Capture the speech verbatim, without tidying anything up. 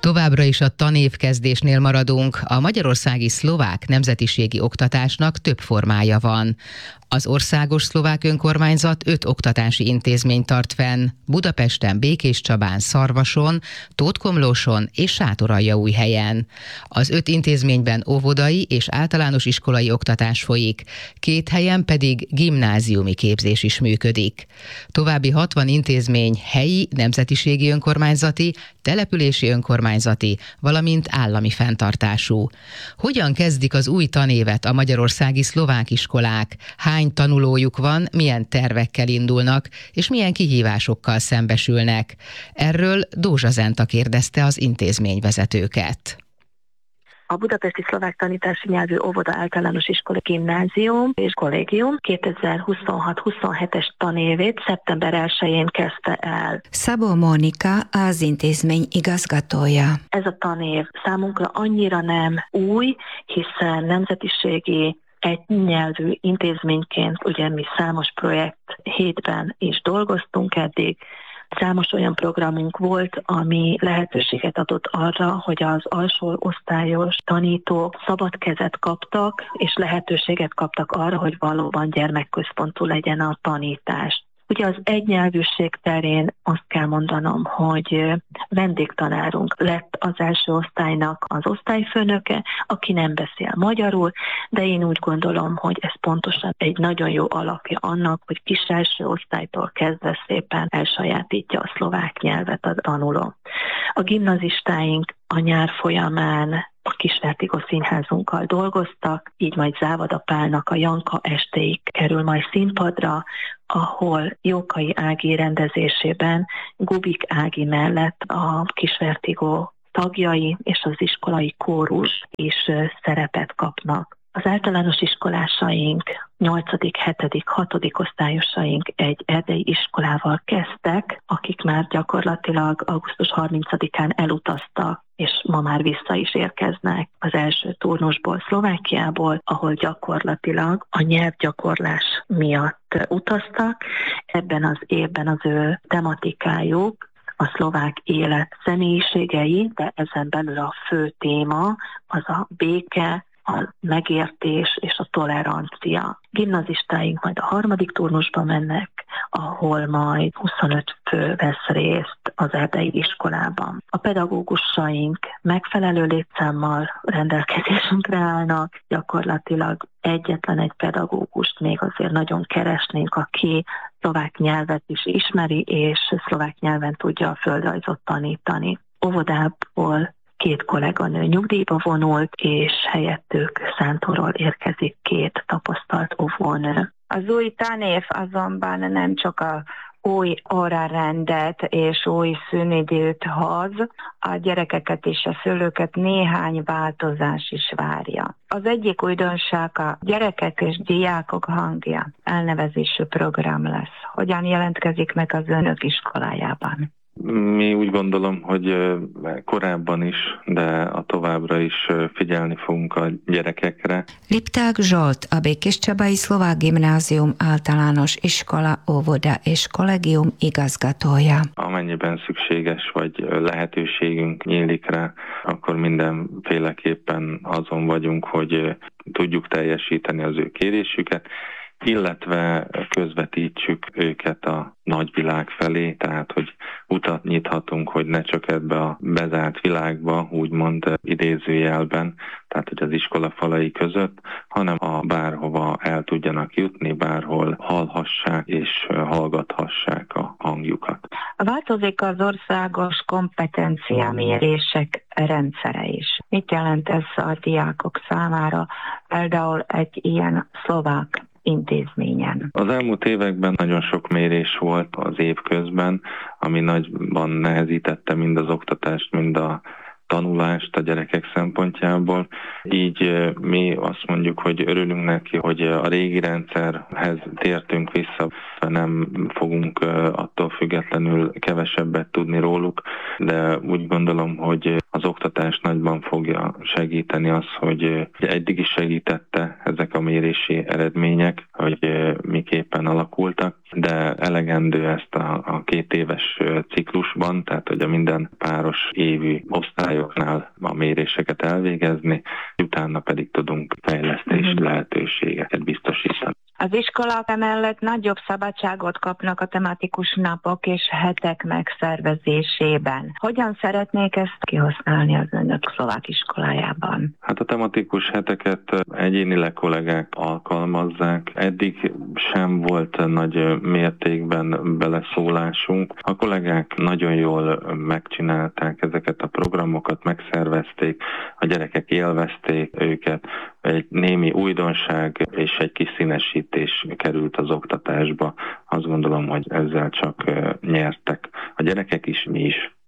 Továbbra is a tanévkezdésnél maradunk. A magyarországi szlovák nemzetiségi oktatásnak több formája van. Az Országos Szlovák Önkormányzat öt oktatási intézményt tart fenn: Budapesten, Békéscsabán, Szarvason, Tótkomlóson és Sátoraljaújhelyen. Az öt intézményben óvodai és általános iskolai oktatás folyik, két helyen pedig gimnáziumi képzés is működik. További hatvan intézmény helyi, nemzetiségi önkormányzati, települési önkormányzati, valamint állami fenntartású. Hogyan kezdik az új tanévet a magyarországi szlovák iskolák? Hány tanulójuk van, milyen tervekkel indulnak, és milyen kihívásokkal szembesülnek? Erről Dózsa Zenta kérdezte az intézményvezetőket. A Budapesti Szlovák Tanítási Nyelvű Óvoda Általános Iskola Gimnázium és Kollégium kétezer-huszonhat-huszonhetes tanévét szeptember elsején kezdte el. Szabó Mónika az intézmény igazgatója. Ez a tanév számunkra annyira nem új, hiszen nemzetiségi egynyelvű intézményként ugye mi számos projekt hétben is dolgoztunk eddig. Számos olyan programunk volt, ami lehetőséget adott arra, hogy az alsó osztályos tanítók szabad kezet kaptak, és lehetőséget kaptak arra, hogy valóban gyermekközpontú legyen a tanítás. Ugye az egynyelvűség terén azt kell mondanom, hogy vendégtanárunk lett az első osztálynak az osztályfőnöke, aki nem beszél magyarul, de én úgy gondolom, hogy ez pontosan egy nagyon jó alapja annak, hogy kis első osztálytól kezdve szépen elsajátítja a szlovák nyelvet a tanuló. A gimnazistáink a nyár folyamán a Kisvertigo színházunkkal dolgoztak, így majd Závada Pálnak a Janka estéig kerül majd színpadra, ahol Jókai Ági rendezésében Gubik Ági mellett a Kisvertigo tagjai és az iskolai kórus is szerepet kapnak. Az általános iskolásaink, nyolcadik, hetedik, hatodik osztályosaink egy erdélyi iskolával kezdtek, akik már gyakorlatilag augusztus harmincadikán elutaztak, és ma már vissza is érkeznek az első turnusból, Szlovákiából, ahol gyakorlatilag a nyelvgyakorlás miatt utaztak. Ebben az évben az ő tematikájuk a szlovák élet személyiségei, de ezen belül a fő téma az a béke, a megértés és a tolerancia. Gimnazistáink majd a harmadik turnusba mennek, ahol majd huszonöt fő vesz részt az erdélyi iskolában. A pedagógusaink megfelelő létszámmal rendelkezésünkre állnak, gyakorlatilag egyetlen egy pedagógust még azért nagyon keresnénk, aki szlovák nyelvet is ismeri, és szlovák nyelven tudja a földrajzot tanítani. Óvodából két kolléganő nyugdíjba vonult, és helyettük Szántóról érkezik két tapasztalt óvónő. Az új tanév azonban nem csak a új órarendet és új szünidőt hoz, a gyerekeket és a szülőket néhány változás is várja. Az egyik újdonság a gyerekek és diákok hangja elnevezésű program lesz. Hogyan jelentkezik meg az önök iskolájában? Mi úgy gondolom, hogy korábban is, de a továbbra is figyelni fogunk a gyerekekre. Lipták Zsolt, a Békéscsabai Szlovák Gimnázium Általános Iskola, Óvoda és Kollégium igazgatója. Amennyiben szükséges vagy lehetőségünk nyílik rá, akkor mindenféleképpen azon vagyunk, hogy tudjuk teljesíteni az ő kérésüket, illetve közvetítsük őket a nagyvilág felé, tehát hogy utat nyithatunk, hogy ne csak ebbe a bezárt világba, úgymond idézőjelben, tehát hogy az iskola falai között, hanem a bárhova el tudjanak jutni, bárhol hallhassák és hallgathassák a hangjukat. Változik az országos kompetenciamérések rendszere is. Mit jelent ez a diákok számára, például egy ilyen szlovák intézményen? Az elmúlt években nagyon sok mérés volt az év közben, ami nagyban nehezítette mind az oktatást, mind a tanulást a gyerekek szempontjából. Így mi azt mondjuk, hogy örülünk neki, hogy a régi rendszerhez tértünk vissza, nem fogunk attól függetlenül kevesebbet tudni róluk, de úgy gondolom, hogy az oktatás nagyban fogja segíteni az, hogy eddig is segítette ezek a mérési eredmények, hogy miképpen alakultak, de elegendő ezt a, a két éves ciklusban, tehát hogy a minden páros évű osztályoknál a méréseket elvégezni, utána pedig tudunk fejlesztési uh-huh. lehetőségeket biztosítani. Az iskolák emellett nagyobb szabadságot kapnak a tematikus napok és hetek megszervezésében. Hogyan szeretnék ezt kihasználni az önök szlovák iskolájában? Hát a tematikus heteket egyénileg kollégák alkalmazzák. Eddig sem volt nagy mértékben beleszólásunk. A kollégák nagyon jól megcsinálták ezeket a programokat, megszervezték, a gyerekek élvezték őket. Egy némi újdonság és egy kis színesítés került az oktatásba. Azt gondolom, hogy ezzel csak nyertek a gyerekek is, mi is.